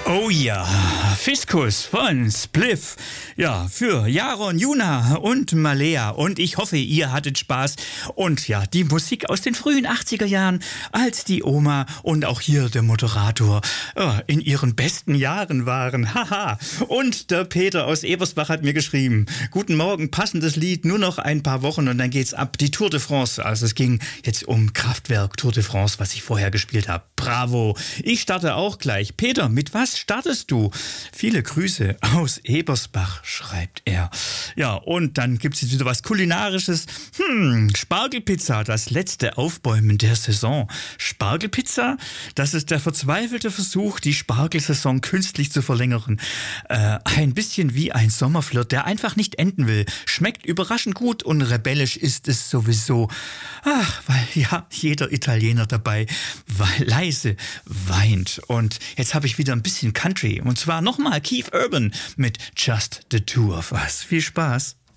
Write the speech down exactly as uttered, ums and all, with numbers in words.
Oh ja, Fiskus von Spliff. Ja, für Jaron, Juna und Malea. Und ich hoffe, ihr hattet Spaß. Und ja, die Musik aus den frühen achtziger Jahren, als die Oma und auch hier der Moderator äh, in ihren besten Jahren waren. Haha. Und der Peter aus Ebersbach hat mir geschrieben: Guten Morgen, passendes Lied, nur noch ein paar Wochen und dann geht's ab. Die Tour de France. Also es ging jetzt um Kraftwerk Tour de France, was ich vorher gespielt habe. Bravo. Ich starte auch gleich. Peter, mit was startest du? Viele Grüße aus Ebersbach, schreibt er. Ja, und dann gibt es jetzt wieder was Kulinarisches. Hm, Spargelpizza, das letzte Aufbäumen der Saison. Spargelpizza, das ist der verzweifelte Versuch, die Spargelsaison künstlich zu verlängern. Äh, ein bisschen wie ein Sommerflirt, der einfach nicht enden will. Schmeckt überraschend gut und rebellisch ist es sowieso. Ach, weil ja, jeder Italiener dabei weil leise weint. Und jetzt habe ich wieder ein bisschen Country. Und zwar nochmal Keith Urban mit Just the Two of Us. Viel Spaß.